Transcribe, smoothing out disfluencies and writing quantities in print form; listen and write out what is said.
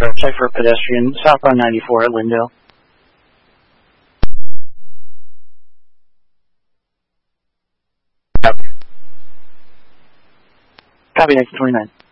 check for pedestrian, southbound 94 at Lindale. Copy, next 29.